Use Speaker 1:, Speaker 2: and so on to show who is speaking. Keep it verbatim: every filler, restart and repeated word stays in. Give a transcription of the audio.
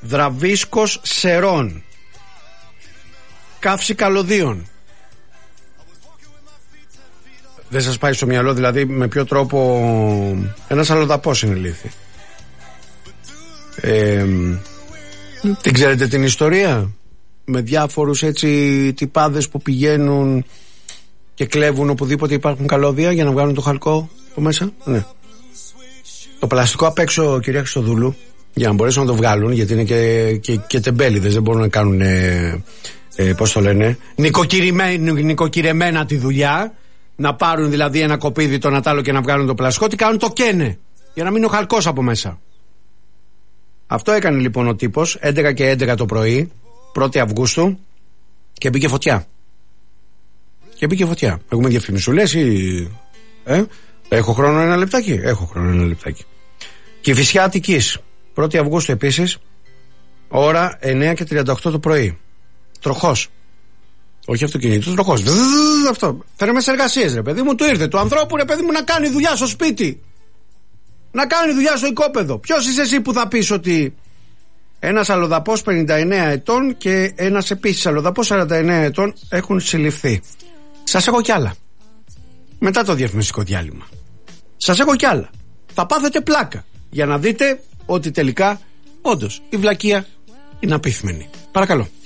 Speaker 1: Δραβίσκος Σερών, Καύση Καλωδίων. Δεν σας πάει στο μυαλό δηλαδή με ποιο τρόπο ένας αλλοδαπός είναι ηλίθι? Ε, την ξέρετε την ιστορία? Με διάφορους έτσι τυπάδες που πηγαίνουν και κλέβουν οπουδήποτε υπάρχουν καλώδια για να βγάλουν το χαλκό από μέσα. Ναι. Το πλαστικό απ' έξω, κυρία Χριστοδούλου, για να μπορέσουν να το βγάλουν, γιατί είναι και, και, και τεμπέληδες, δεν μπορούν να κάνουν ε, ε, πώς το λένε, νοικοκυρεμένα τη δουλειά, να πάρουν δηλαδή ένα κοπίδι το Νατάλο και να βγάλουν το πλαστικό. Τι κάνουν? Το καίνε για να μείνει ο χαλκός από μέσα. Αυτό έκανε λοιπόν ο τύπος έντεκα και έντεκα το πρωί, πρώτη Αυγούστου, και μπήκε φωτιά. Και μπήκε φωτιά. Έχουμε διαφημισούλες ή... Ε? Έχω χρόνο ένα λεπτάκι? Έχω χρόνο ένα λεπτάκι. Κηφισιά Αττικής, πρώτη Αυγούστου επίσης, ώρα εννέα και τριάντα οκτώ το πρωί. Τροχός. Όχι αυτοκίνητο, τροχός. Αυτό. Φέρε μέσα εργασίες, ρε παιδί μου, του ήρθε. Του ανθρώπου, ρε παιδί μου, να κάνει δουλειά στο σπίτι. Να κάνει δουλειά στο οικόπεδο. Ποιος είσαι εσύ που θα πεις ότι ένας αλλοδαπός πενήντα εννέα ετών και ένας επίσης αλλοδαπός σαράντα εννέα ετών έχουν συλληφθεί? Σας έχω κι άλλα. Μετά το διαφημιστικό διάλειμμα. Σας έχω κι άλλα. Θα πάθετε πλάκα για να δείτε ότι τελικά όντως η βλακεία είναι απίθμενη. Παρακαλώ.